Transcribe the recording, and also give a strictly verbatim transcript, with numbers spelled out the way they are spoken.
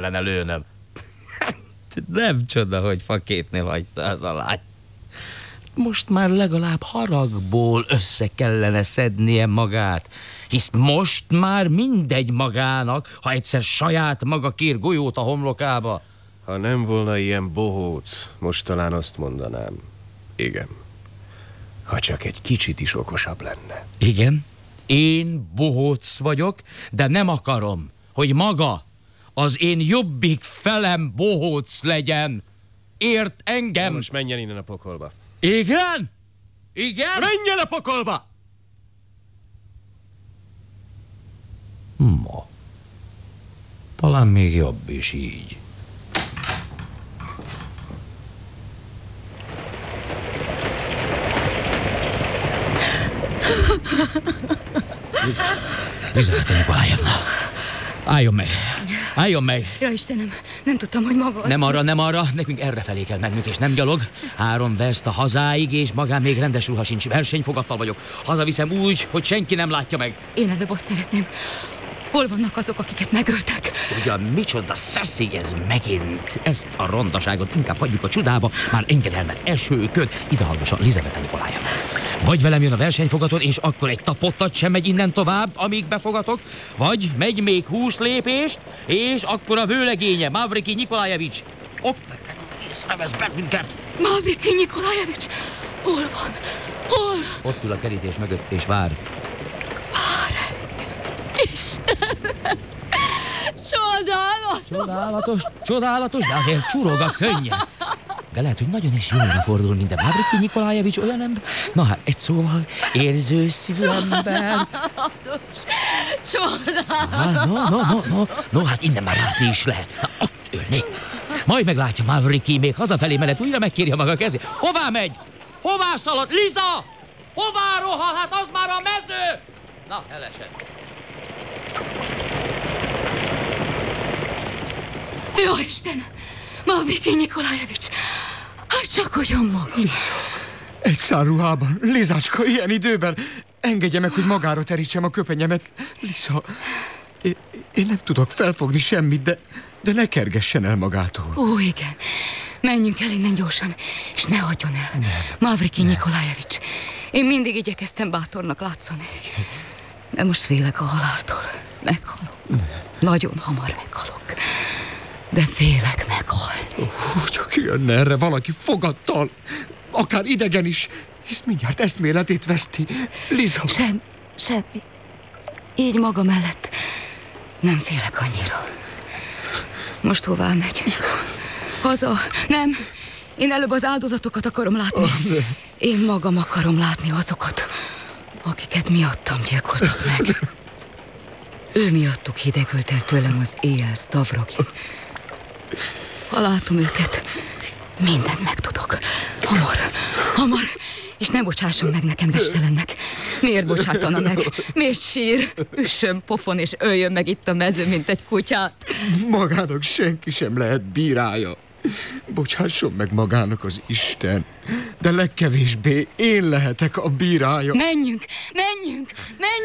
kellene lőnöm. Nem csoda, hogy faképnél hagyta az a lány. Most már legalább haragból össze kellene szednie magát, hisz most már mindegy magának, ha egyszer saját maga kér golyót a homlokába. Ha nem volna ilyen bohóc, most talán azt mondanám. Igen. Ha csak egy kicsit is okosabb lenne. Igen, én bohóc vagyok, de nem akarom, hogy maga, az én jobbik felem bohóc legyen. Ért engem? Most menjen innen a pokolba. Igen? Igen? Menjen a pokolba! Ma. Talán még jobb is így. Lizaveta Nikolájevna, álljon meg! Álljon meg! Ja, Istenem, nem tudtam, hogy maga az... Nem arra, nem arra, nekünk errefelé kell mennünk, és nem gyalog. Három verszt a hazáig, és magán még rendes ruha sincs. Versenyfogattal vagyok. Hazaviszem úgy, hogy senki nem látja meg. Én előbb azt szeretném. Hol vannak azok, akiket megöltek? Ugyan micsoda szeszély ez megint? Ezt a rondaságot inkább hagyjuk a csudába. Már engedelmet, eső, köd. Ide hallgasson, Lizaveta Nikolájevna. Vagy velem jön a versenyfogaton, és akkor egy tapottat sem megy innen tovább, amíg befogatok, vagy megy még húsz lépést, és akkor a vőlegénye, Mavriki Nikolajevics, ott észrevesz bennünket. Mavriki Nikolajevics, hol van? Hol? Ott ül a kerítés mögött, és vár. Vár. Istenem! Csodálatos! Csodálatos, csodálatos, de azért csurog a könnye. De lehet, hogy nagyon is jól fordul minden. Mavriki Nikolajevics olyan ember. Na hát, egy szóval, érző szívű ember. Csodálatos! No, no, no, no, no, hát innen már látni is lehet. Na, ott ülni. Majd meglátja Mavriki, még hazafelé menet, újra megkérje maga kezét. Hová megy? Hová szalad? Liza! Hová rohan? Hát az már a mező! Na, elesett. Jó Istenem! Mavriki Nikolajevics! Hát csak hogyan maga? Liza, egy szár ruhában, Lizácska, ilyen időben. Engedje meg, hogy magára terítsem a köpenyemet. Liza, én, én nem tudok felfogni semmit, de, de ne kergessen el magától. Ó, igen. Menjünk el innen gyorsan, és ne hagyjon el. Nem. Mavriki Nikolajevics, én mindig igyekeztem bátornak látszani. De most félek a haláltól. Meghalok. Nem. Nagyon hamar meghalok. De félek meghalni. Ó, csak jönne erre valaki fogattal, akár idegen is, hisz mindjárt eszméletét veszti. Liza! Sem, semmi. Így maga mellett nem félek annyira. Most hová megyünk? Haza? Nem. Én előbb az áldozatokat akarom látni. Én magam akarom látni azokat, akiket miattam gyilkoltak meg. Ő miattuk hidegült el tőlem az éjjel Stavrogi. Ha látom őket, mindent megtudok. Hamar, hamar, és ne bocsásson meg nekem bestelennek. Miért bocsátana meg? Miért sír? Üssön pofon és öljön meg itt a mezőn, mint egy kutyát. Magának senki sem lehet bírája. Bocsásson meg magának az Isten, de legkevésbé én lehetek a bírája. Menjünk, menjünk, menjünk!